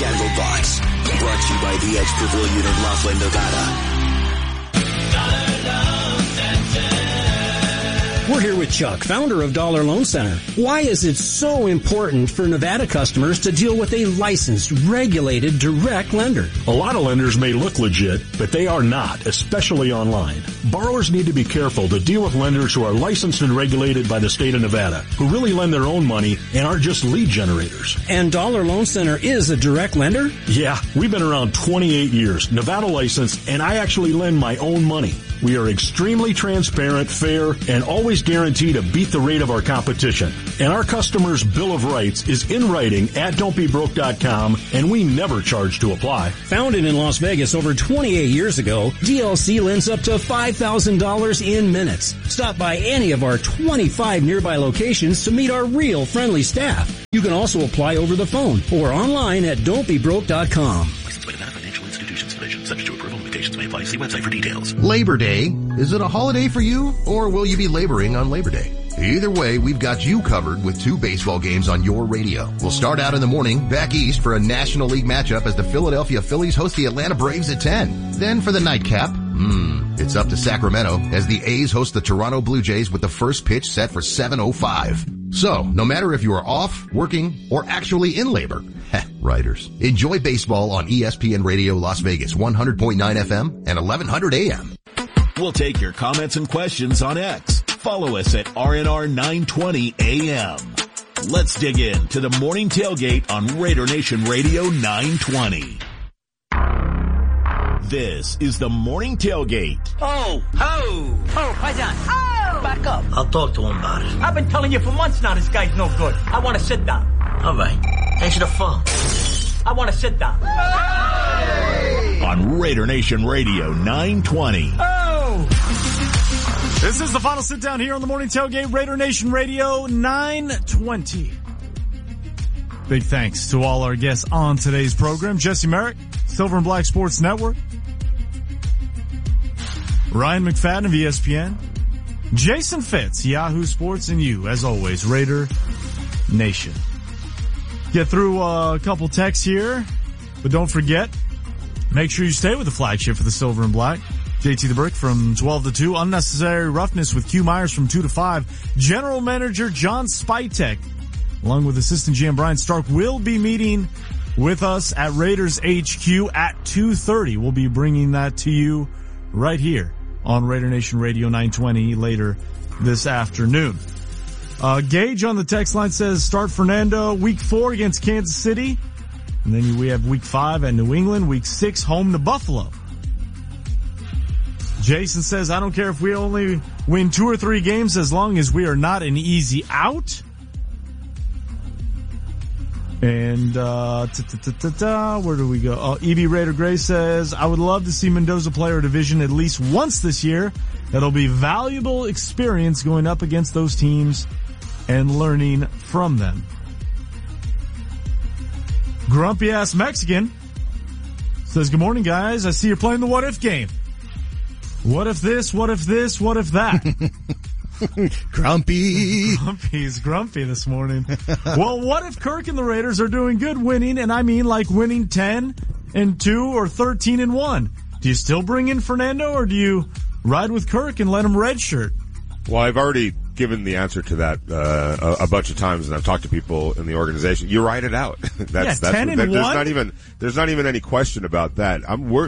Chatterbox. Brought to you by the Edge Pavilion in Laughlin, Nevada. We're here with Chuck, founder of Dollar Loan Center. Why is it so important for Nevada customers to deal with a licensed, regulated, direct lender? A lot of lenders may look legit, but they are not, especially online. Borrowers need to be careful to deal with lenders who are licensed and regulated by the state of Nevada, who really lend their own money and aren't just lead generators. And Dollar Loan Center is a direct lender? Yeah, we've been around 28 years, Nevada licensed, and I actually lend my own money. We are extremely transparent, fair, and always guarantee to beat the rate of our competition. And our customers' Bill of Rights is in writing at don'tbebroke.com, and we never charge to apply. Founded in Las Vegas over 28 years ago, DLC lends up to $5,000 in minutes. Stop by any of our 25 nearby locations to meet our real friendly staff. You can also apply over the phone or online at don'tbebroke.com. Licensed by Nevada Financial Institutions Division. Subject to approval. Limitations may apply. See website for details. Labor Day. Is it a holiday for you, or will you be laboring on Labor Day? Either way, we've got you covered with 2 baseball games on your radio. We'll start out in the morning, back east for a National League matchup as the Philadelphia Phillies host the Atlanta Braves at 10. Then for the nightcap, it's up to Sacramento as the A's host the Toronto Blue Jays with the first pitch set for 7:05. So, no matter if you are off, working, or actually in labor, writers, enjoy baseball on ESPN Radio Las Vegas, 100.9 FM and 1100 AM. We'll take your comments and questions on X. Follow us at RNR 920 AM. Let's dig in to the Morning Tailgate on Raider Nation Radio 920. This is the Morning Tailgate. Oh, Paisan. Oh, back up. I'll talk to him about it. I've been telling you for months now this guy's no good. I want to sit down. All right. Answer the phone. I want to sit down. Hey! On Raider Nation Radio 920. This is the final sit down here on the Morning Tailgate, Raider Nation Radio 920. Big thanks to all our guests on today's program. Jesse Merrick, Silver and Black Sports Network. Ryan McFadden of ESPN. Jason Fitz, Yahoo Sports, and you, as always, Raider Nation. Get through a couple texts here, but don't forget, make sure you stay with the flagship for the Silver and Black. JT the Brick from 12 to 2. Unnecessary Roughness with Q Myers from 2 to 5. General Manager John Spytek, along with Assistant GM Brian Stark, will be meeting with us at Raiders HQ at 2:30. We'll be bringing that to you right here on Raider Nation Radio 920 later this afternoon. Gage on the text line says start Fernando week 4 against Kansas City. And then we have week 5 at New England, week 6 home to Buffalo. Jason says, I don't care if we only win 2 or 3 games as long as we are not an easy out. And, where do we go? EB Raider Gray says, I would love to see Mendoza play our division at least once this year. That'll be valuable experience going up against those teams and learning from them. Grumpy ass Mexican says, good morning guys. I see you're playing the what if game. What if this, what if this, what if that? Grumpy. Grumpy's grumpy this morning. Well, what if Kirk and the Raiders are doing good winning, and I mean like winning 10-2 or 13-1? Do you still bring in Fernando, or do you ride with Kirk and let him redshirt? Well, I've already given the answer to that a bunch of times, and I've talked to people in the organization. You ride it out. That's 10-1. There's not even any question about that.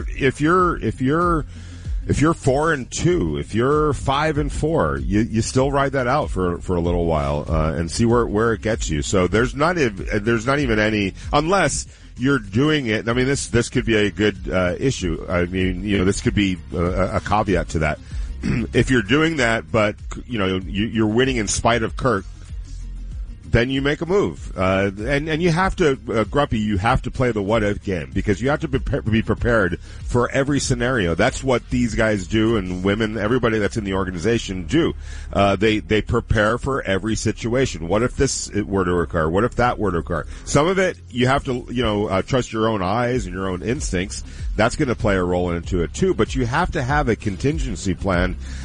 If you're 4-2, if you're 5-4, you still ride that out for a little while, and see where it gets you. So there's not even any, unless you're doing it. I mean, this could be a good, issue. I mean, this could be a caveat to that. If you're doing that, but, you're winning in spite of Kirk, then you make a move. And you have to, Grumpy, you have to play the what-if game because you have to be prepared for every scenario. That's what these guys do, and women, everybody that's in the organization do. They prepare for every situation. What if this were to occur? What if that were to occur? Some of it, you have to, trust your own eyes and your own instincts. That's going to play a role into it too, but you have to have a contingency plan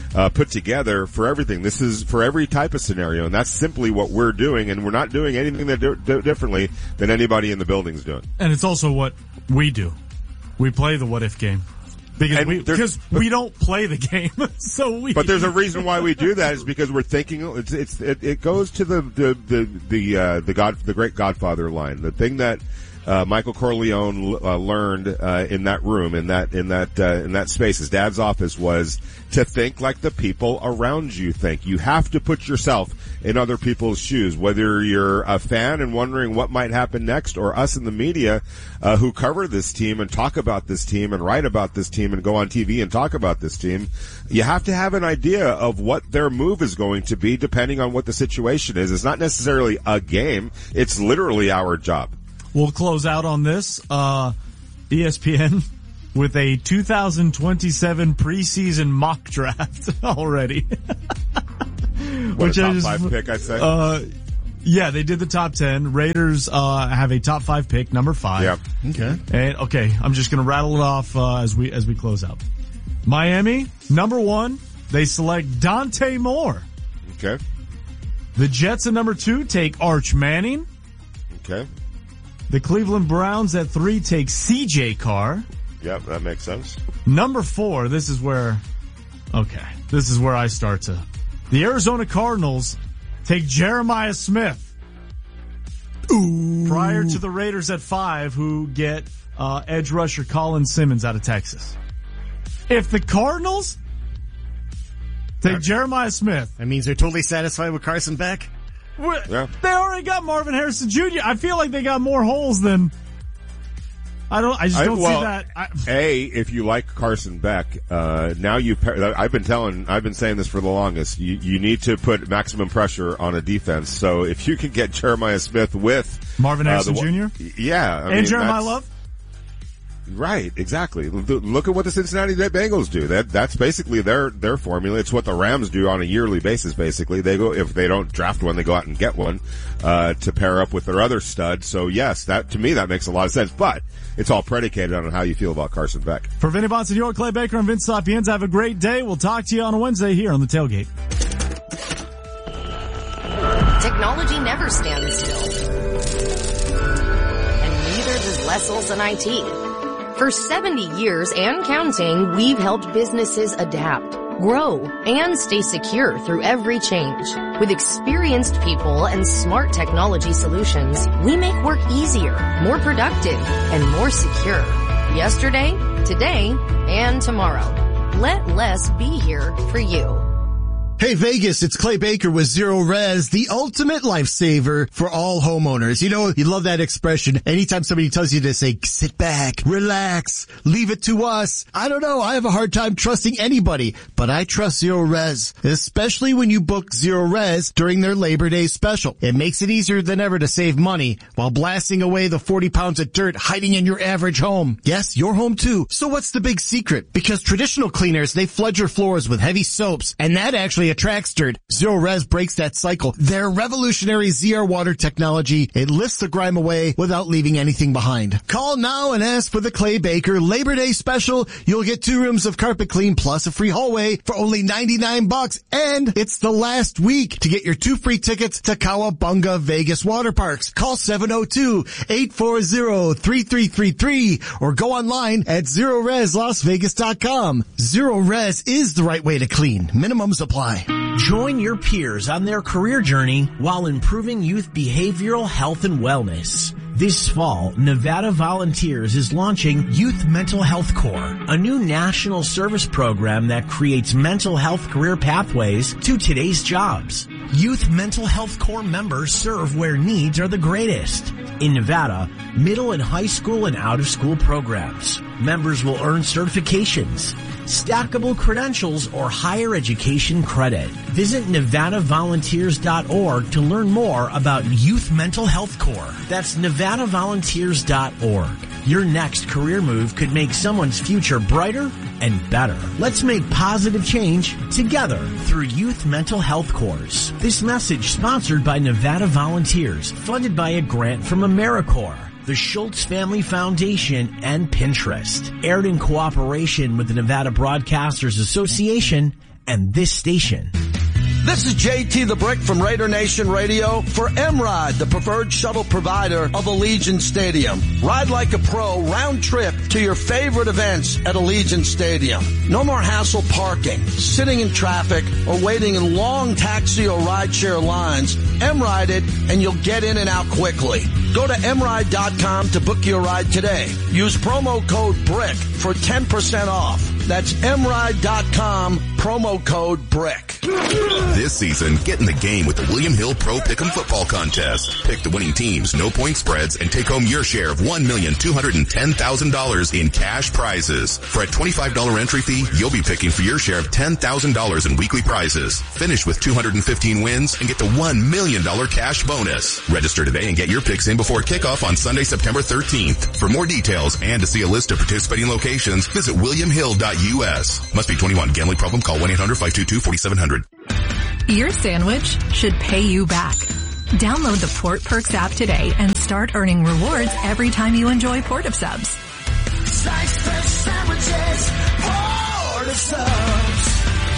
put together for everything. This is for every type of scenario, and that's simply what we're doing, and we're not doing anything that differently than anybody in the building's doing. And it's also what we do. We play the what if game. Because we don't play the game, But there's a reason why we do that is because we're thinking. It goes to the great Godfather line. The thing that Michael Corleone learned in that room, in that space, his dad's office, was to think like the people around you think. You have to put yourself in other people's shoes, whether you're a fan and wondering what might happen next, or us in the media who cover this team and talk about this team and write about this team and go on TV and talk about this team. You have to have an idea of what their move is going to be depending on what the situation is. It's not necessarily a game. It's literally our job. We'll close out on this. ESPN with a 2027 preseason mock draft already. What, a top 5 pick, I said? Yeah, they did the top 10. Raiders have a top 5 pick, number 5. Yep. Okay. And I'm just going to rattle it off as we close out. Miami, number 1, they select Dante Moore. Okay. The Jets at number 2 take Arch Manning. Okay. The Cleveland Browns at 3 take CJ Carr. Yep, that makes sense. Number 4, this is where I start to. The Arizona Cardinals take Jeremiah Smith. Ooh. Prior to the Raiders at 5, who get edge rusher Colin Simmons out of Texas. If the Cardinals take Jeremiah Smith, that means they're totally satisfied with Carson Beck. Yeah. They already got Marvin Harrison Jr. I feel like they got more holes than. I just don't see that. If you like Carson Beck, now I've been saying this for the longest. You need to put maximum pressure on a defense. So if you can get Jeremiah Smith with Marvin Harrison Jr. Yeah. And Jeremiah Love. Right, exactly. Look at what the Cincinnati Bengals do. That's basically their formula. It's what the Rams do on a yearly basis, basically. They go, if they don't draft one, they go out and get one, to pair up with their other stud. So yes, to me, that makes a lot of sense, but it's all predicated on how you feel about Carson Beck. For Vinny Bonsignore, Clay Baker, and Vince Sapienza, have a great day. We'll talk to you on a Wednesday here on The Tailgate. Technology never stands still. And neither does Les Olson IT. For 70 years and counting, we've helped businesses adapt, grow, and stay secure through every change. With experienced people and smart technology solutions, we make work easier, more productive, and more secure. Yesterday, today, and tomorrow. Let Les be here for you. Hey Vegas, it's Clay Baker with Zero Res, the ultimate lifesaver for all homeowners. You know, you love that expression. Anytime somebody tells you to say, sit back, relax, leave it to us. I don't know, I have a hard time trusting anybody, but I trust Zero Res, especially when you book Zero Res during their Labor Day special. It makes it easier than ever to save money while blasting away the 40 pounds of dirt hiding in your average home. Yes, your home too. So what's the big secret? Because traditional cleaners, they flood your floors with heavy soaps, and that actually attracts dirt. Zero Res breaks that cycle. Their revolutionary ZR water technology, it lifts the grime away without leaving anything behind. Call now and ask for the Clay Baker Labor Day special. You'll get 2 rooms of carpet clean plus a free hallway for only $99, and it's the last week to get your 2 free tickets to Cowabunga Vegas Water Parks. Call 702-840-3333 or go online at ZeroResLasVegas.com. Zero Res is the right way to clean. Minimums apply. Join your peers on their career journey while improving youth behavioral health and wellness. This fall, Nevada Volunteers is launching Youth Mental Health Corps, a new national service program that creates mental health career pathways to today's jobs. Youth Mental Health Corps members serve where needs are the greatest. In Nevada, middle and high school and out-of-school programs. Members will earn certifications, stackable credentials, or higher education credit. Visit NevadaVolunteers.org to learn more about Youth Mental Health Corps. That's NevadaVolunteers.org. Your next career move could make someone's future brighter and better. Let's make positive change together through Youth Mental Health Corps. This message sponsored by Nevada Volunteers, funded by a grant from AmeriCorps, the Schultz Family Foundation, and Pinterest. Aired in cooperation with the Nevada Broadcasters Association and this station. This is JT the Brick from Raider Nation Radio for MRide, the preferred shuttle provider of Allegiant Stadium. Ride like a pro round trip to your favorite events at Allegiant Stadium. No more hassle parking, sitting in traffic, or waiting in long taxi or rideshare lines. MRide it and you'll get in and out quickly. Go to mride.com to book your ride today. Use promo code BRICK for 10% off. That's mride.com, promo code BRICK. This season, get in the game with the William Hill Pro Pick'em Football Contest. Pick the winning teams, no point spreads, and take home your share of $1,210,000 in cash prizes. For a $25 entry fee, you'll be picking for your share of $10,000 in weekly prizes. Finish with 215 wins and get the $1 million cash bonus. Register today and get your picks in before kickoff on Sunday, September 13th. For more details and to see a list of participating locations, visit williamhill.us. Must be 21. Gambling problem? Call 1-800-522-4700. Your sandwich should pay you back. Download the Port Perks app today and start earning rewards every time you enjoy Port of Subs. Slice fresh sandwiches, Port of Subs.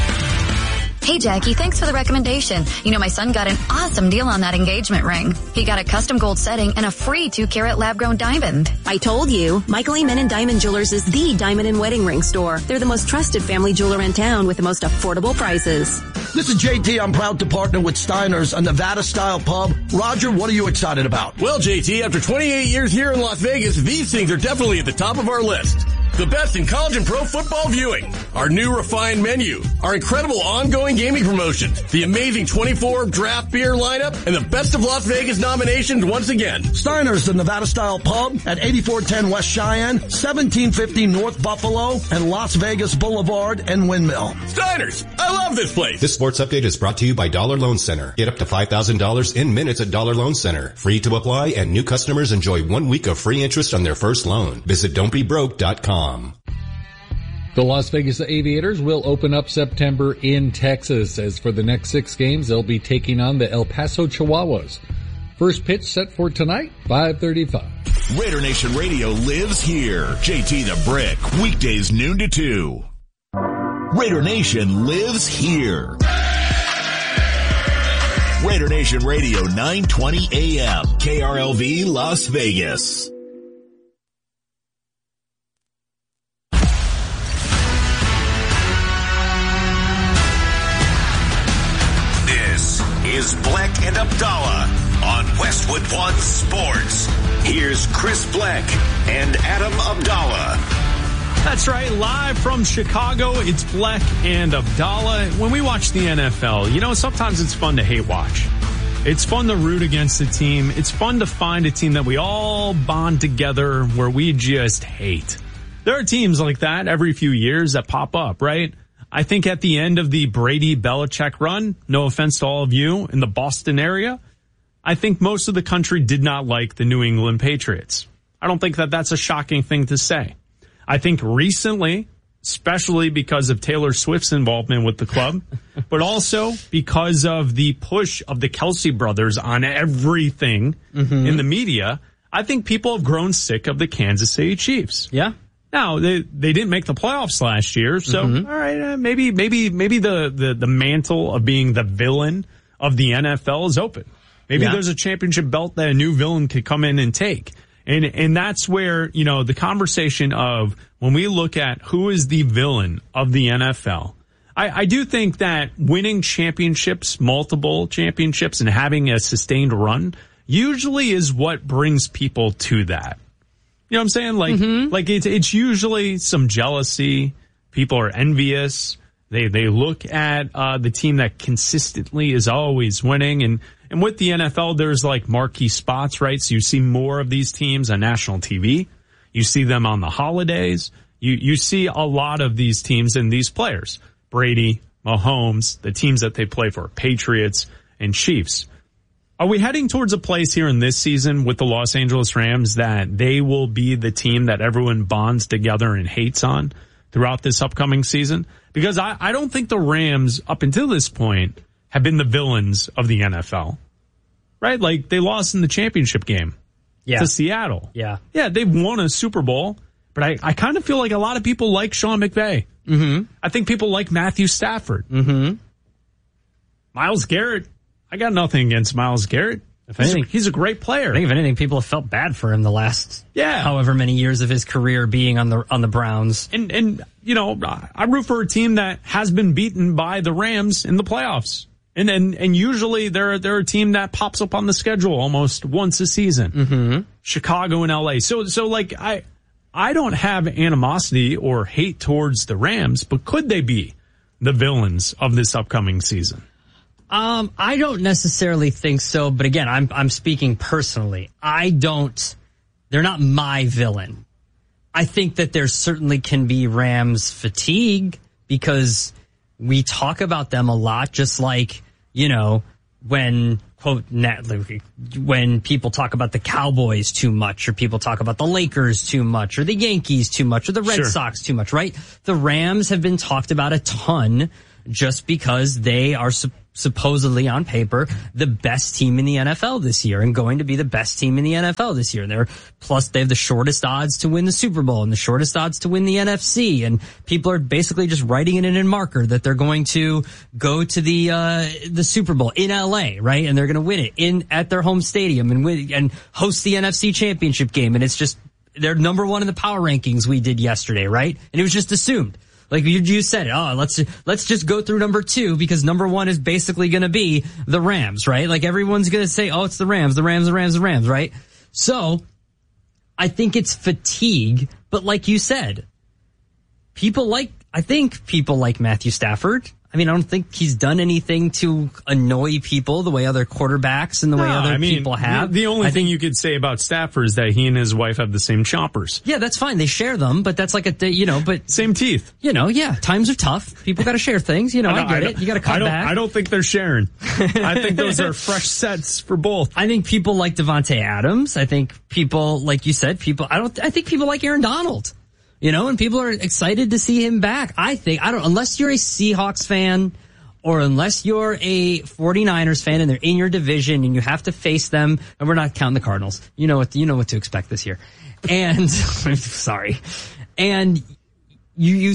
Hey Jackie, thanks for the recommendation. You know, my son got an awesome deal on that engagement ring. He got a custom gold setting and a free 2-carat lab-grown diamond. I told you, Michael A. Menon Diamond Jewelers is the diamond and wedding ring store. They're the most trusted family jeweler in town with the most affordable prices. This is JT. I'm proud to partner with Steiner's, a Nevada-style pub. Roger, what are you excited about? Well, JT, after 28 years here in Las Vegas, these things are definitely at the top of our list. The best in college and pro football viewing, our new refined menu, our incredible ongoing gaming promotions, the amazing 24 draft beer lineup, and the Best of Las Vegas nominations once again. Steiner's, the Nevada-style pub at 8410 West Cheyenne, 1750 North Buffalo, and Las Vegas Boulevard and Windmill. Steiner's, I love this place. This sports update is brought to you by Dollar Loan Center. Get up to $5,000 in minutes at Dollar Loan Center. Free to apply, and new customers enjoy 1 week of free interest on their first loan. Visit don'tbebroke.com. The Las Vegas Aviators will open up September in Texas. As for the next 6 games, they'll be taking on the El Paso Chihuahuas. First pitch set for tonight, 5:35. Raider Nation Radio lives here. JT the Brick, weekdays noon to 2. Raider Nation lives here. Raider Nation Radio 920 AM, KRLV Las Vegas. Is Bleck and Abdallah on Westwood One Sports. Here's Chris Bleck and Adam Abdallah. That's right, live from Chicago, it's Bleck and Abdallah. When we watch the NFL, you know, sometimes it's fun to hate watch. It's fun to root against a team. It's fun to find a team that we all bond together where we just hate. There are teams like that every few years that pop up, right? I think at the end of the Brady-Belichick run, no offense to all of you in the Boston area, I think most of the country did not like the New England Patriots. I don't think that that's a shocking thing to say. I think recently, especially because of Taylor Swift's involvement with the club, but also because of the push of the Kelsey brothers on everything in the media, I think people have grown sick of the Kansas City Chiefs. Yeah. Now, they didn't make the playoffs last year, so, all right, maybe the mantle of being the villain of the NFL is open. Maybe there's a championship belt that a new villain could come in and take. And that's where, you know, the conversation of when we look at who is the villain of the NFL, I do think that winning championships, multiple championships, and having a sustained run usually is what brings people to that. You know what I'm saying? Like it's usually some jealousy. People are envious. They look at the team that consistently is always winning. And with the NFL, there's like marquee spots, right? So you see more of these teams on national TV. You see them on the holidays. You see a lot of these teams and these players. Brady, Mahomes, the teams that they play for, Patriots and Chiefs. Are we heading towards a place here in this season with the Los Angeles Rams that they will be the team that everyone bonds together and hates on throughout this upcoming season? Because I don't think the Rams, up until this point, have been the villains of the NFL. Right? Like, they lost in the championship game to Seattle. Yeah. Yeah, they've won a Super Bowl, But I kind of feel like a lot of people like Sean McVay. Mm-hmm. I think people like Matthew Stafford. Mm-hmm. Myles Garrett, I got nothing against Myles Garrett. If anything, he's a great player. I think if anything, people have felt bad for him the last however many years of his career being on the Browns. And you know, I root for a team that has been beaten by the Rams in the playoffs. And usually they're a team that pops up on the schedule almost once a season. Mm-hmm. Chicago and LA. So like I don't have animosity or hate towards the Rams, but could they be the villains of this upcoming season? I don't necessarily think so, but again, I'm speaking personally. They're not my villain. I think that there certainly can be Rams fatigue because we talk about them a lot, just like, you know, when, quote, when people talk about the Cowboys too much, or people talk about the Lakers too much, or the Yankees too much, or the Red Sox too much, right? The Rams have been talked about a ton just because they are supposedly on paper the best team in the NFL this year and going to be the best team in the NFL this year. They have the shortest odds to win the Super Bowl and the shortest odds to win the NFC. And people are basically just writing it in a marker that they're going to go to the Super Bowl in LA, right? And they're going to win it at their home stadium and host the NFC Championship game. And it's just, they're number one in the power rankings we did yesterday, right? And it was just assumed. Like you said, let's just go through number 2 because number 1 is basically going to be the Rams, right? Like everyone's going to say, it's the Rams, right? So I think it's fatigue, but like you said, I think people like Matthew Stafford. I mean, I don't think he's done anything to annoy people the way other quarterbacks and the way other people have. The only thing you could say about Stafford is that he and his wife have the same choppers. Yeah, that's fine. They share them, but that's like but same teeth. Times are tough. People got to share things. I get it. You got to cut back. I don't think they're sharing. I think those are fresh sets for both. I think people like Devontae Adams. I think people, like you said, I think people like Aaron Donald. And people are excited to see him back. Unless you're a Seahawks fan or unless you're a 49ers fan and they're in your division and you have to face them, and we're not counting the Cardinals. You know what to expect this year. And, sorry. And you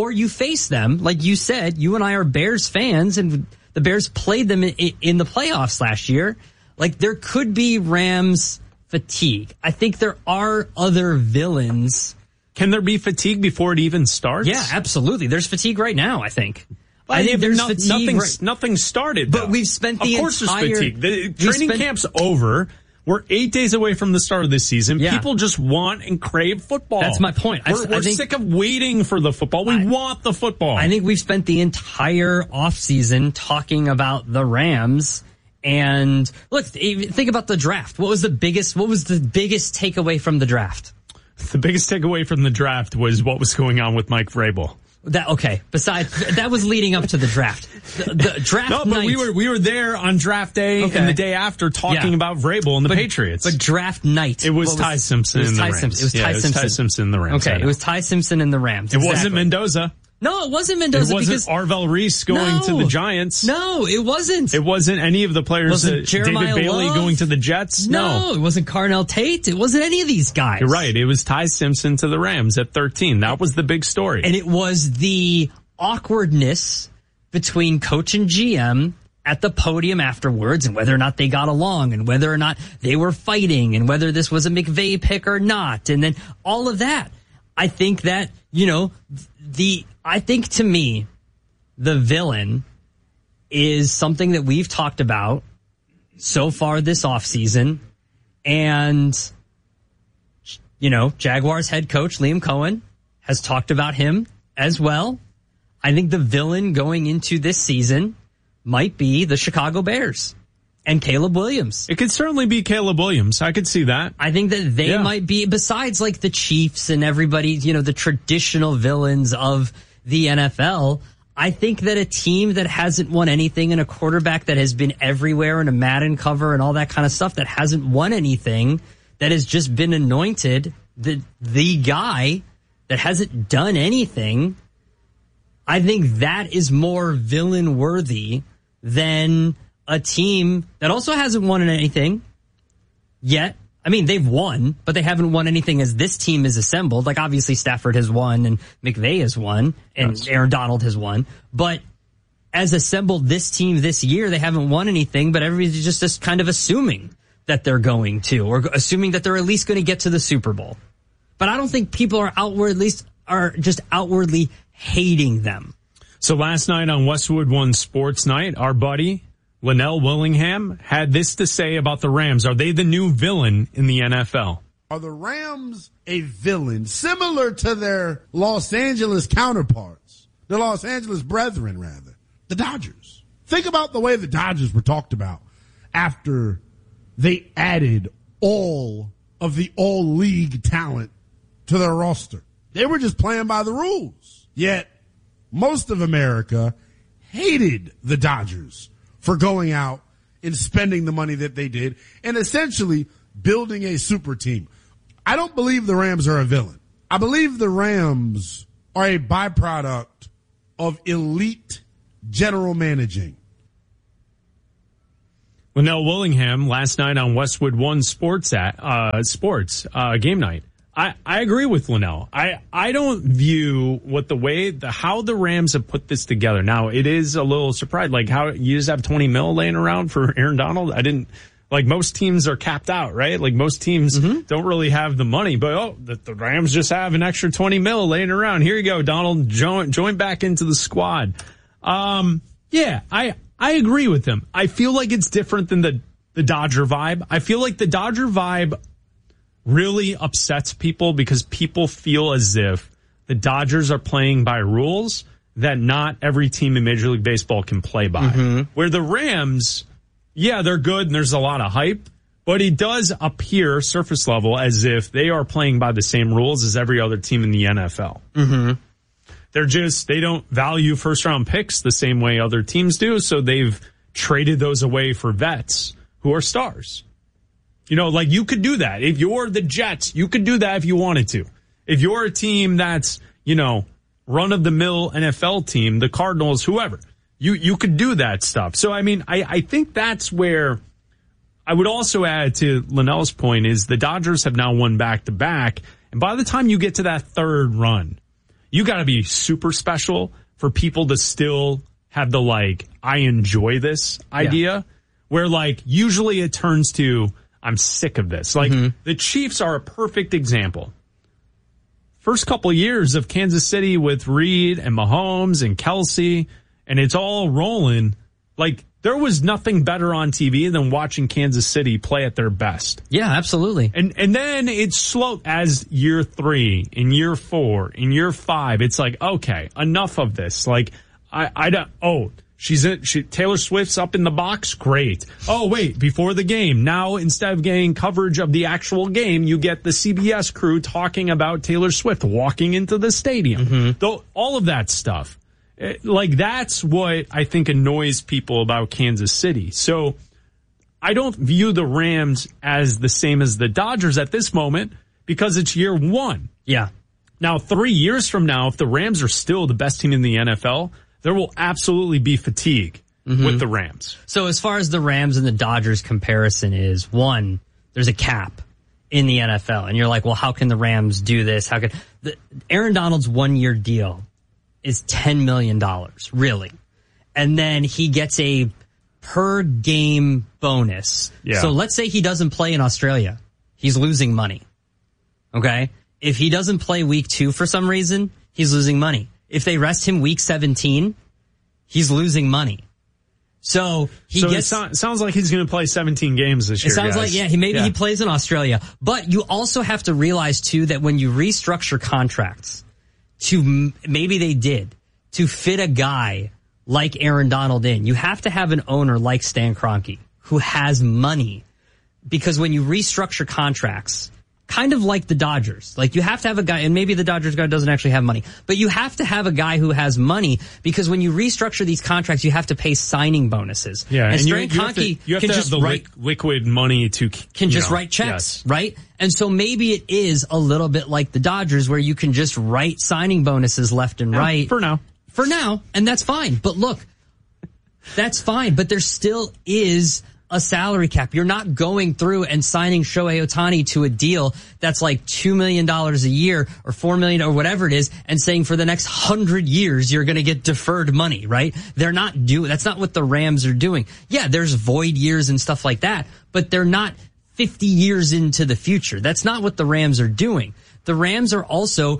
face them, like you said, you and I are Bears fans and the Bears played them in the playoffs last year. Like there could be Rams fatigue. I think there are other villains. Can there be fatigue before it even starts? Yeah, absolutely. There's fatigue right now, I think. I think there's fatigue. Nothing started, though. But we've spent Of course there's fatigue. The training camp's over. We're 8 days away from the start of this season. Yeah. People just want and crave football. That's my point. We're sick of waiting for the football. We want the football. I think we've spent the entire offseason talking about the Rams. And look, think about the draft. What was the biggest takeaway from the draft? The biggest takeaway from the draft was what was going on with Mike Vrabel. Besides, that was leading up to the draft. The draft No, but night, we were there on draft day and the day after talking about Vrabel and the Patriots. But draft night. It was Ty Simpson in the Rams. It was Ty Simpson in the Rams. Okay, it was Ty Simpson in the Rams. It wasn't Mendoza. No, it wasn't Mendoza. It wasn't Arvell Reese going to the Giants. No, it wasn't. It wasn't any of the players. David Bailey going to the Jets. No, it wasn't Carnell Tate. It wasn't any of these guys. You're right. It was Ty Simpson to the Rams at 13. That was the big story. And it was the awkwardness between coach and GM at the podium afterwards and whether or not they got along and whether or not they were fighting and whether this was a McVay pick or not. And then all of that. I think that, I think to me, the villain is something that we've talked about so far this offseason. And, Jaguars head coach Liam Cohen has talked about him as well. I think the villain going into this season might be the Chicago Bears and Caleb Williams. It could certainly be Caleb Williams. I could see that. I think that they might be, besides like the Chiefs and everybody, the traditional villains of the NFL. I think that a team that hasn't won anything and a quarterback that has been everywhere and a Madden cover and all that kind of stuff that hasn't won anything, that has just been anointed the guy that hasn't done anything. I think that is more villain worthy than a team that also hasn't won anything yet. I mean, they've won, but they haven't won anything as this team is assembled. Like, obviously Stafford has won and McVay has won and Aaron Donald has won. But as assembled this team this year, they haven't won anything, but everybody's just kind of assuming that they're going to, or assuming that they're at least going to get to the Super Bowl. But I don't think people are just outwardly hating them. So last night on Westwood One Sports Night, our buddy Linnell Willingham had this to say about the Rams. Are they the new villain in the NFL? Are the Rams a villain similar to their Los Angeles counterparts, the Los Angeles brethren, rather, the Dodgers? Think about the way the Dodgers were talked about after they added all of the all-league talent to their roster. They were just playing by the rules. Yet, most of America hated the Dodgers for going out and spending the money that they did and essentially building a super team. I don't believe the Rams are a villain. I believe the Rams are a byproduct of elite general managing. Linnell Willingham last night on Westwood One Sports game night. I agree with Linnell. I don't view how the Rams have put this together. Now, it is a little surprised, like how you just have $20 million laying around for Aaron Donald. Like most teams are capped out, right? Like most teams don't really have the money, but the Rams just have an extra $20 million laying around. Here you go, Donald, join back into the squad. Yeah, I agree with him. I feel like it's different than the Dodger vibe. I feel like the Dodger vibe really upsets people because people feel as if the Dodgers are playing by rules that not every team in Major League Baseball can play by. Where the Rams, yeah, they're good and there's a lot of hype, but it does appear surface level as if they are playing by the same rules as every other team in the NFL. They don't value first round picks the same way other teams do, so they've traded those away for vets who are stars. You know, like you could do that. If you're the Jets, you could do that if you wanted to. If you're a team that's, run-of-the-mill NFL team, the Cardinals, whoever, you could do that stuff. So, I mean, I think that's where I would also add to Linnell's point is the Dodgers have now won back-to-back. And by the time you get to that third run, you got to be super special for people to still have the, I enjoy this idea. Where, usually it turns to, I'm sick of this. The Chiefs are a perfect example. First couple of years of Kansas City with Reed and Mahomes and Kelsey, and it's all rolling. There was nothing better on TV than watching Kansas City play at their best. Yeah, absolutely. And then it's slow as year 3, in year 4, in year 5. It's okay, enough of this. I don't, Taylor Swift's up in the box? Great. Oh, wait, before the game. Now, instead of getting coverage of the actual game, you get the CBS crew talking about Taylor Swift walking into the stadium. All of that stuff. That's what I think annoys people about Kansas City. So, I don't view the Rams as the same as the Dodgers at this moment because it's year 1. Yeah. Now, 3 years from now, if the Rams are still the best team in the NFL, there will absolutely be fatigue with the Rams. So as far as the Rams and the Dodgers comparison is, one, there's a cap in the NFL. And you're like, well, how can the Rams do this? Aaron Donald's 1-year deal is $10 million, really. And then he gets a per game bonus. Yeah. So let's say he doesn't play in Australia. He's losing money. Okay? If he doesn't play week 2 for some reason, he's losing money. If they rest him week 17, he's losing money. So it sounds like he's going to play 17 games this year. It sounds like, he plays in Australia. But you also have to realize too that when you restructure contracts maybe they did to fit a guy like Aaron Donald in, you have to have an owner like Stan Kroenke who has money, because when you restructure contracts, kind of like the Dodgers. You have to have a guy, and maybe the Dodgers guy doesn't actually have money, but you have to have a guy who has money, because when you restructure these contracts, you have to pay signing bonuses. Yeah, and you have to have the liquid money to write checks, right? And so maybe it is a little bit like the Dodgers, where you can just write signing bonuses left and right. For now, and that's fine. But look, that's fine, but there still is a salary cap. You're not going through and signing Shohei Ohtani to a deal that's like $2 million a year or $4 million or whatever it is and saying for the next 100 years you're going to get deferred money, right? That's not what the Rams are doing. Yeah, there's void years and stuff like that, but they're not 50 years into the future. That's not what the Rams are doing. The Rams are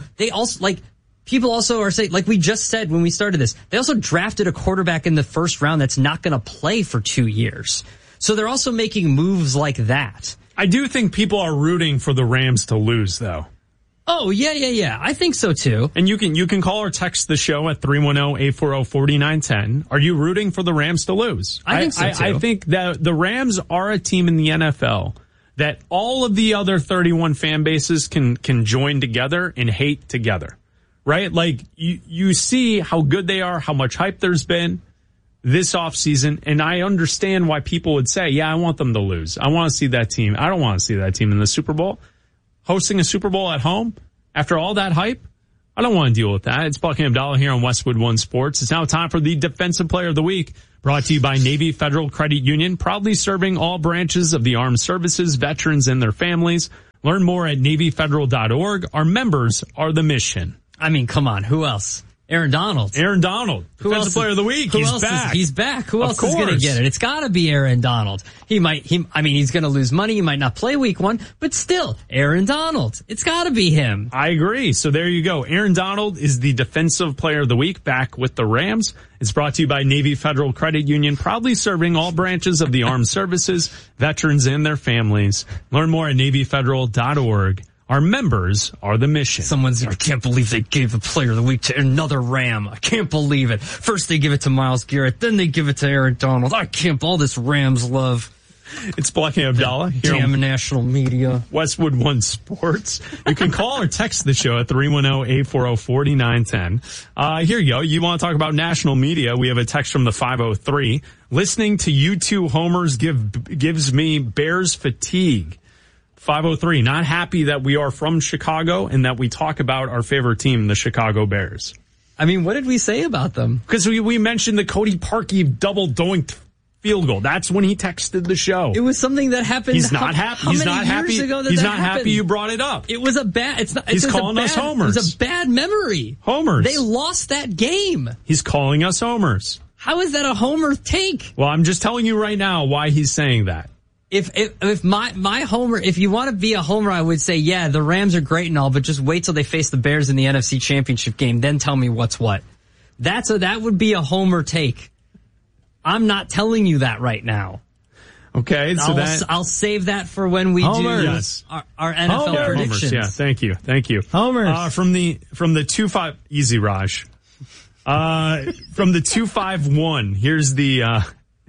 people also are saying, like we just said when we started this, they also drafted a quarterback in the first round that's not going to play for 2 years. So they're also making moves like that. I do think people are rooting for the Rams to lose, though. Oh, yeah. I think so, too. And you can call or text the show at 310-840-4910. Are you rooting for the Rams to lose? I think so, too. I think that the Rams are a team in the NFL that all of the other 31 fan bases can join together and hate together. Right? Like, you see how good they are, how much hype there's been this offseason, and I understand why people would say, yeah, I want them to lose. I want to see that team. I don't want to see that team in the Super Bowl. Hosting a Super Bowl at home after all that hype, I don't want to deal with that. It's Buckingham Abdallah here on Westwood One Sports. It's now time for the Defensive Player of the Week, brought to you by Navy Federal Credit Union, proudly serving all branches of the armed services, veterans, and their families. Learn more at NavyFederal.org. Our members are the mission. I mean, come on. Who else? Aaron Donald. Defensive Player of the Week. He's back. He's back. Who else is going to get it? It's got to be Aaron Donald. He's going to lose money. He might not play week 1, but still, Aaron Donald. It's got to be him. I agree. So there you go. Aaron Donald is the Defensive Player of the Week, back with the Rams. It's brought to you by Navy Federal Credit Union, proudly serving all branches of the armed services, veterans, and their families. Learn more at NavyFederal.org. Our members are the mission. I can't believe they gave the Player of the Week to another Ram. I can't believe it. First they give it to Myles Garrett, then they give it to Aaron Donald. All this Rams love. It's Buckingham Abdallah. Damn national media. Westwood One Sports. You can call or text the show at 310-840-4910. Here you go. You want to talk about national media? We have a text from the 503. Listening to you two homers gives me Bears fatigue. 503, not happy that we are from Chicago and that we talk about our favorite team, the Chicago Bears. I mean, what did we say about them? Because we mentioned the Cody Parkey double doinked field goal. That's when he texted the show. It was something that happened. He's not happy. He's not happy. He's not happy you brought it up. It was a bad. He's calling us homers. It was a bad memory. Homers. They lost that game. He's calling us homers. How is that a homer take? Well, I'm just telling you right now why he's saying that. If my homer, if you want to be a homer, I would say, yeah, the Rams are great and all, but just wait till they face the Bears in the NFC Championship game, then tell me what's what. That would be a homer take. I'm not telling you that right now. Okay, so I'll save that for when we do our NFL predictions. Homers, yeah, thank you. Homers. From the 2-5, easy, Raj. From the 251, here's the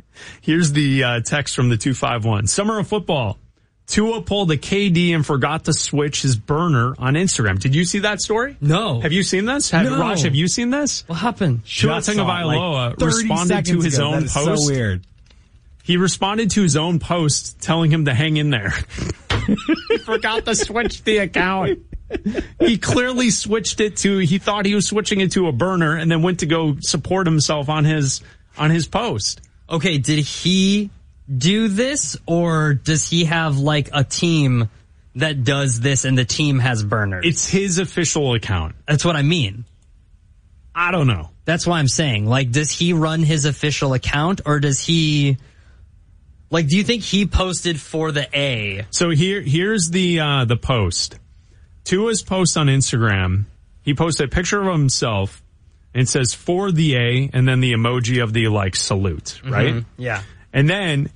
text from the 251. Summer of football. Tua pulled a KD and forgot to switch his burner on Instagram. Did you see that story? No. Have you seen this? No. Raj, have you seen this? What happened? Tua Tagovailoa responded to his own post. So weird. He responded to his own post telling him to hang in there. He forgot to switch the account. He clearly switched it he thought he was switching it to a burner and then went to go support himself on his post. Okay, did he do this, or does he have like a team that does this and the team has burners? It's his official account. That's what I mean. I don't know. That's why I'm saying, like, does he run his official account, or does he, like, do you think he posted for the A? So here's the post. Tua's post on Instagram, he posted a picture of himself and it says for the A and then the emoji of the like salute, right? Mm-hmm. Yeah. And then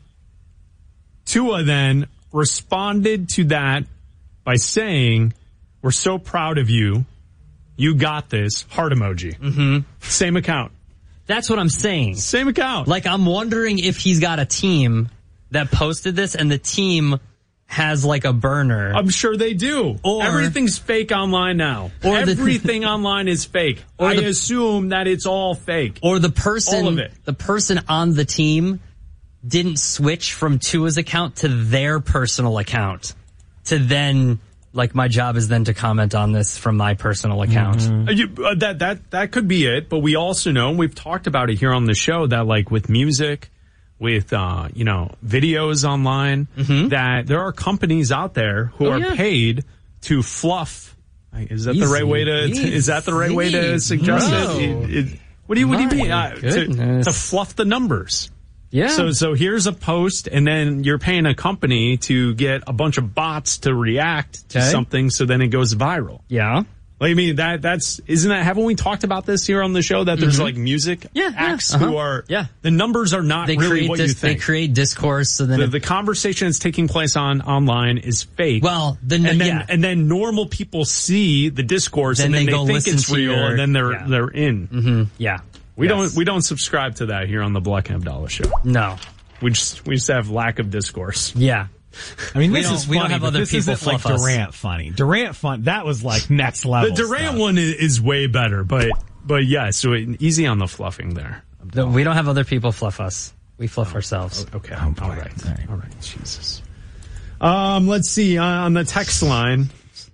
Tua then responded to that by saying, "We're so proud of you. You got this." Heart emoji. Mm-hmm. Same account. That's what I'm saying. Same account. Like, I'm wondering if he's got a team that posted this and the team has like a burner. I'm sure they do. Or everything's fake online now. Or everything online is fake. I assume that it's all fake. Or the person, all of it. The person on the team didn't switch from Tua's account to their personal account to then, like, my job is then to comment on this from my personal account. Mm-hmm. That could be it. But we also know, we've talked about it here on the show, that like with music, with videos online that there are companies out there who are paid to fluff. Is that the right way to? Is that the right way to suggest it? What do you mean? To fluff the numbers. Yeah. So here's a post, and then you're paying a company to get a bunch of bots to react to something, so then it goes viral. Yeah. Like, I mean, haven't we talked about this here on the show, that there's like music acts who are, the numbers are not really what you think. They create discourse, so then the conversation that's taking place online is fake. Well, and then normal people see the discourse, and then they think it's real, and then they're in. Mm-hmm. Yeah. We don't subscribe to that here on the Black and Abdallah show. No. We just have lack of discourse. Yeah. I mean, this is funny, we don't have other this people isn't like fluff us. Durant funny. Durant fun, that was like next level. The Durant one is way better, but yeah, so easy on the fluffing there. We don't have other people fluff us. We fluff ourselves. Okay. All right. Jesus. Let's see, on the text line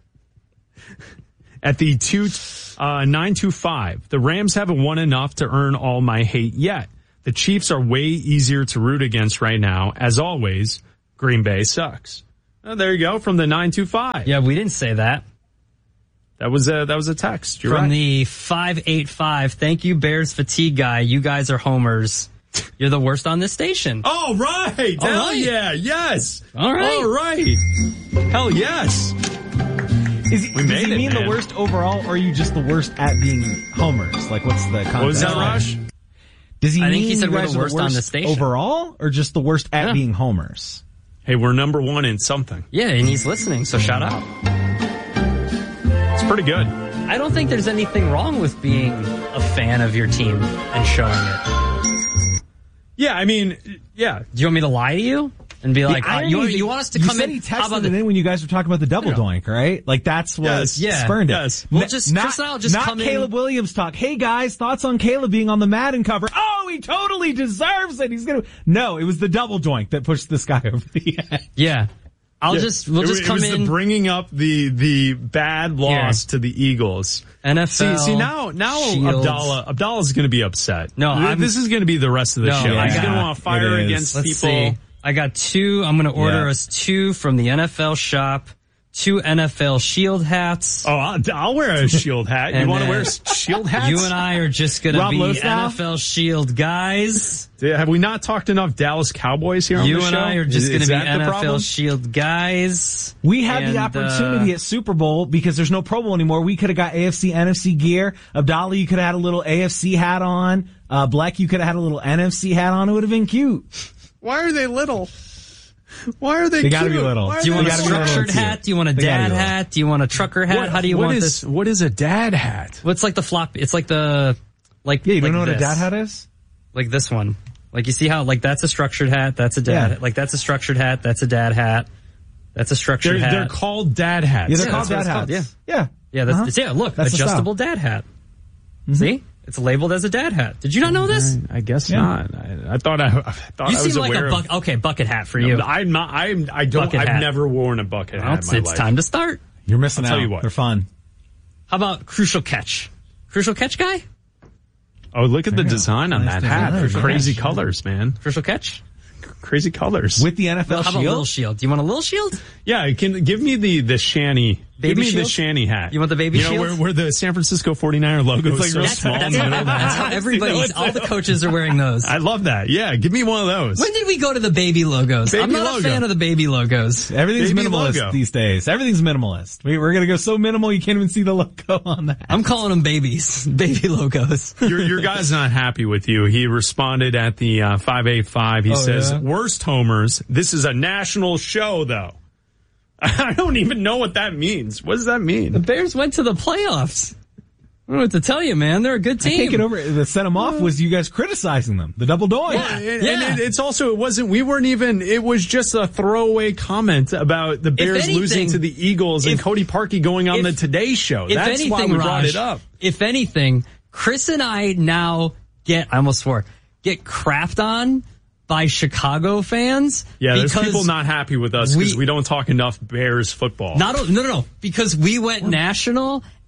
at the 925, the Rams haven't won enough to earn all my hate yet. The Chiefs are way easier to root against right now. As always, Green Bay sucks. Oh, there you go, from the 925. Yeah, we didn't say that. That was a text. You're from right. the 585. Thank you, Bears fatigue guy. You guys are homers. You're the worst on this station. Oh, right. All Hell right. yeah. Yes. All right. All right. Hell yes. Does he mean the worst overall, or are you just the worst at being homers? Like, what's the context? What was that, Raj? Does he I think mean he said you we're guys the are worst on the station. overall, or just the worst at being homers? Hey, we're number one in something. Yeah, and he's listening, so shout out. It's pretty good. I don't think there's anything wrong with being a fan of your team and showing it. Yeah, I mean, yeah. Do you want me to lie to you? And be like, you want us to come in? You texted it in when you guys were talking about the double doink, right? Like, that's what spurned it. Yes. Well, Chris and I'll just come in. Not Caleb Williams talk. Hey guys, thoughts on Caleb being on the Madden cover? Oh, he totally deserves it. No, it was the double doink that pushed this guy over the edge. Yeah. We'll just come in. It was the bringing up the bad loss to the Eagles. NFL. See now Abdallah's going to be upset. No, this is going to be the rest of the show. He's going to want to fire against Let's people. See. I got 2. I'm going to order us 2 from the NFL shop. 2 NFL Shield hats. Oh, I'll wear a Shield hat. You want to wear Shield hats? You and I are just going to be Losnow? NFL Shield guys. Have we not talked enough Dallas Cowboys here on the show? You and I are just going to be NFL problem? Shield guys. We had the opportunity at Super Bowl because there's no Pro Bowl anymore. We could have got AFC, NFC gear. Abdallah, you could have had a little AFC hat on. Black, you could have had a little NFC hat on. It would have been cute. Why are they little? Why are they They gotta be little. Do you want a structured hat? Do you want a dad hat? Do you want a trucker hat? How do you want this? What is a dad hat? Well, it's like the flop. It's like the, Yeah, you don't know what a dad hat is? Like this one. Like you see how, like that's a structured hat, that's a dad hat. Like that's a structured hat, that's a dad hat. That's a structured hat. They're called dad hats. Yeah, they're called dad hats. Yeah. Yeah, look, That's adjustable dad hat. Mm-hmm. See? It's labeled as a dad hat. Did you not know this? I guess not. I thought I you was seem like aware a bucket hat for you. No, I'm not. I've never worn a bucket hat. It's time to start. You're missing out. I'll tell you what. They're fun. How about Crucial Catch? Crucial Catch guy? Oh, look at the design on that hat. They're crazy colors, man. Crucial Catch? Crazy colors. With the NFL How about Lil Shield? Do you want a Lil Shield? Yeah, give me the shanny. Baby give me shield? the shanny hat. You want the baby shield? Where the San Francisco 49er logo is so small. That's how all the coaches are wearing those. I love that. Yeah, give me one of those. When did we go to the baby logos? I'm not a fan of the baby logos. Everything's minimalist these days. Everything's minimalist. We're going to go so minimal you can't even see the logo on that. I'm calling them babies. Baby logos. Your guy's not happy with you. He responded at the 585. He says, worst homers. This is a national show, though. I don't even know what that means. What does that mean? The Bears went to the playoffs. I don't know what to tell you, man. They're a good team. I can't get over it. That set them off was you guys criticizing them. The double doink. And it's also, it was just a throwaway comment about the Bears losing to the Eagles and Cody Parkey going on the Today Show. That's why we brought it up. If anything, Chris and I now get crapped on by Chicago fans. Yeah, there's people not happy with us because we don't talk enough Bears football. No. Because we went national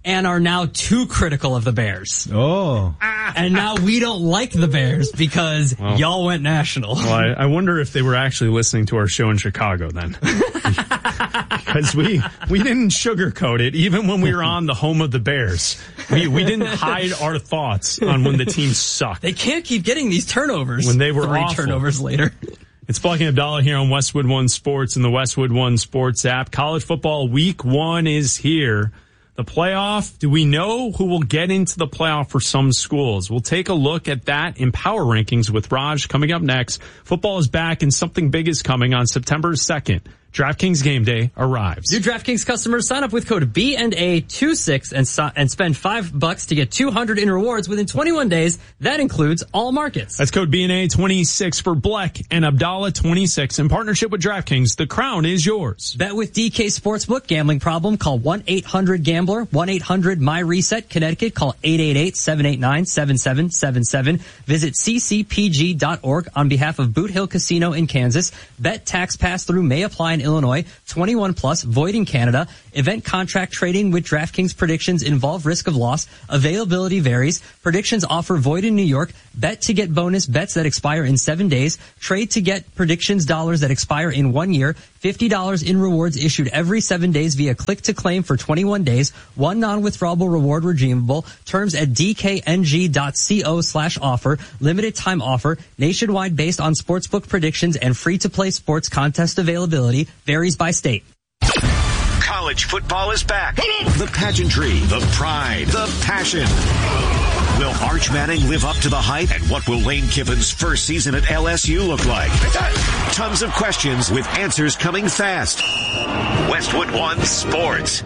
and are now too critical of the Bears. Oh. And now we don't like the Bears because y'all went national. Well, I wonder if they were actually listening to our show in Chicago then. Because we didn't sugarcoat it, even when we were on the home of the Bears. We didn't hide our thoughts on when the team sucked. They can't keep getting these turnovers. When they were 3 awful. turnovers later. It's Black and Abdallah here on Westwood One Sports and the Westwood One Sports app. College football week 1 is here. The playoff, do we know who will get into the playoff for some schools? We'll take a look at that in Power Rankings with Raj coming up next. Football is back and something big is coming on September 2nd. DraftKings Game Day arrives. New DraftKings customers sign up with code BNA26 and spend $5 to get $200 in rewards within 21 days. That includes all markets. That's code BNA26 for Black and Abdallah 26 in partnership with DraftKings. The crown is yours. Bet with DK Sportsbook. Gambling problem? Call 1-800-GAMBLER. 1-800-MY-RESET. Connecticut. Call 888-789-7777. Visit ccpg.org on behalf of Boot Hill Casino in Kansas. Bet tax pass-through may apply in Illinois. 21 plus, void in Canada. Event contract trading with DraftKings predictions involve risk of loss. Availability varies. Predictions offer void in New York. Bet to get bonus bets that expire in 7 days. Trade to get predictions dollars that expire in 1 year. $50 in rewards issued every 7 days via click to claim for 21 days. One non-withdrawable reward redeemable. Terms at dkng.co/offer. Limited time offer. Nationwide based on sportsbook predictions and free to play sports contest availability. Varies by state. College football is back. The pageantry, the pride, the passion. Will Arch Manning live up to the hype? And what will Lane Kiffin's first season at LSU look like? Tons of questions with answers coming fast. Westwood One Sports.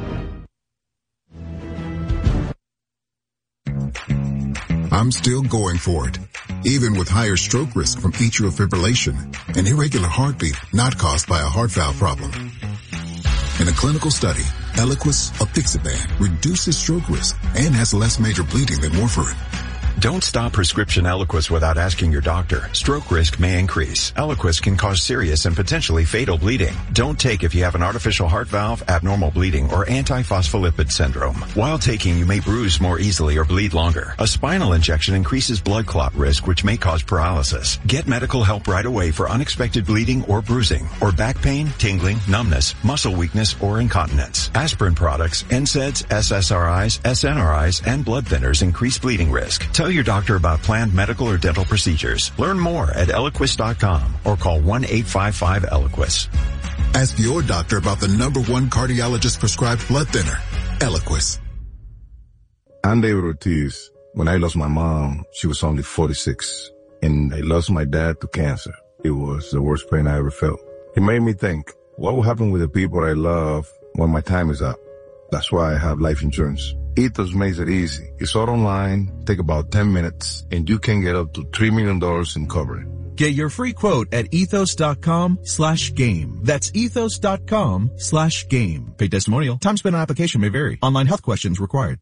I'm still going for it, even with higher stroke risk from atrial fibrillation, an irregular heartbeat not caused by a heart valve problem. In a clinical study, Eliquis apixaban reduces stroke risk and has less major bleeding than warfarin. Don't stop prescription Eliquis without asking your doctor. Stroke risk may increase. Eliquis can cause serious and potentially fatal bleeding. Don't take if you have an artificial heart valve, abnormal bleeding, or antiphospholipid syndrome. While taking, you may bruise more easily or bleed longer. A spinal injection increases blood clot risk, which may cause paralysis. Get medical help right away for unexpected bleeding or bruising, or back pain, tingling, numbness, muscle weakness, or incontinence. Aspirin products, NSAIDs, SSRIs, SNRIs, and blood thinners increase bleeding risk. Tell your doctor about planned medical or dental procedures. Learn more at Eliquis.com or call 1-855-ELIQUIS. Ask your doctor about the #1 cardiologist prescribed blood thinner, Eliquis. I'm David Ortiz. When I lost my mom, she was only 46, and I lost my dad to cancer. It was the worst pain I ever felt. It made me think, what will happen with the people I love when my time is up? That's why I have life insurance. Ethos makes it easy. It's all online, take about 10 minutes, and you can get up to $3 million in coverage. Get your free quote at ethos.com/game. That's ethos.com/game. Paid testimonial. Time spent on application may vary. Online health questions required.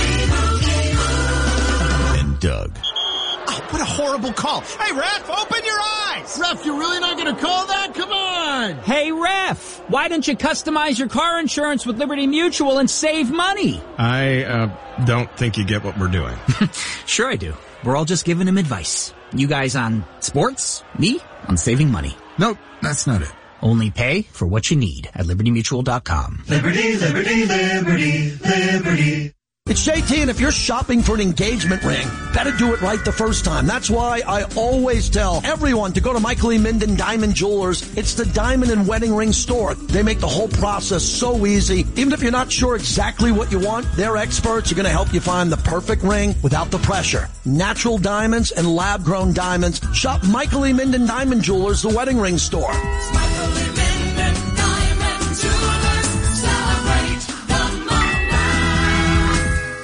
And Doug. Oh, what a horrible call. Hey, ref, open your eyes. Ref, you're really not going to call that? Come on. Hey, ref, why don't you customize your car insurance with Liberty Mutual and save money? I don't think you get what we're doing. Sure I do. We're all just giving him advice. You guys on sports, me on saving money. Nope, that's not it. Only pay for what you need at libertymutual.com. Liberty, liberty, liberty, liberty. It's JT, and if you're shopping for an engagement ring, better do it right the first time. That's why I always tell everyone to go to Michael E. Minden Diamond Jewelers. It's the diamond and wedding ring store. They make the whole process so easy. Even if you're not sure exactly what you want, their experts are going to help you find the perfect ring without the pressure. Natural diamonds and lab-grown diamonds. Shop Michael E. Minden Diamond Jewelers, the wedding ring store. Michael E. Minden Diamond Jewelers. Celebrate the moment.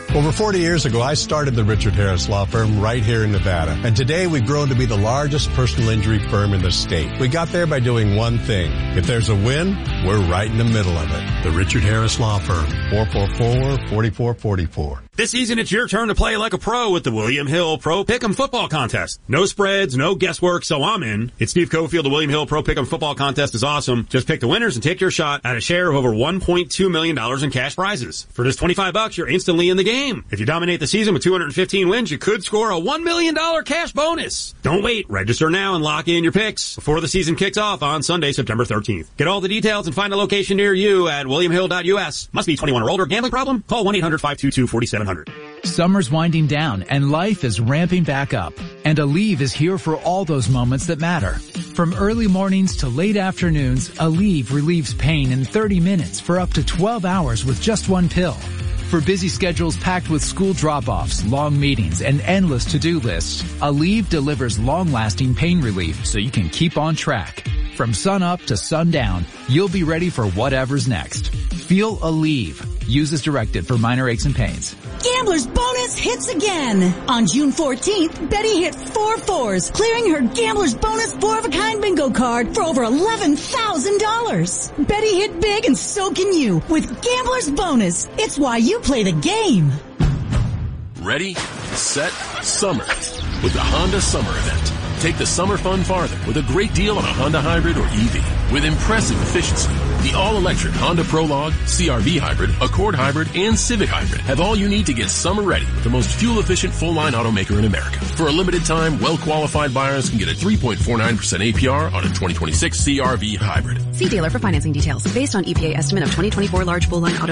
Over 40 years ago, I started the Richard Harris Law Firm right here in Nevada. And today we've grown to be the largest personal injury firm in the state. We got there by doing one thing. If there's a win, we're right in the middle of it. The Richard Harris Law Firm, 444-4444. This season, it's your turn to play like a pro with the William Hill Pro Pick'em Football Contest. No spreads, no guesswork, so I'm in. It's Steve Cofield. The William Hill Pro Pick'em Football Contest is awesome. Just pick the winners and take your shot at a share of over $1.2 million in cash prizes. For just $25, you're instantly in the game. If you dominate the season with 215 wins, you could score a $1 million cash bonus. Don't wait. Register now and lock in your picks before the season kicks off on Sunday, September 13th. Get all the details and find a location near you at williamhill.us. Must be 21 or older. Gambling problem? Call 1-800-522-4700. Summer's winding down and life is ramping back up. And Aleve is here for all those moments that matter. From early mornings to late afternoons, Aleve relieves pain in 30 minutes for up to 12 hours with just one pill. For busy schedules packed with school drop-offs, long meetings, and endless to-do lists, Aleve delivers long-lasting pain relief so you can keep on track. From sun up to sundown, you'll be ready for whatever's next. Feel Aleve. Use as directed for minor aches and pains. Gambler's Bonus hits again. On June 14th, Betty hit 4 4s, clearing her Gambler's Bonus 4-of-a-kind bingo card for over $11,000. Betty hit big and so can you with Gambler's Bonus. It's why you play the game. Ready, set, summer with the Honda Summer Event. Take the summer fun farther with a great deal on a Honda Hybrid or EV with impressive efficiency. The all-electric Honda Prologue, CR-V Hybrid, Accord Hybrid, and Civic Hybrid have all you need to get summer ready with the most fuel-efficient full-line automaker in America. For a limited time, well-qualified buyers can get a 3.49% APR on a 2026 CR-V Hybrid. See dealer for financing details. Based on EPA estimate of 2024 large full-line auto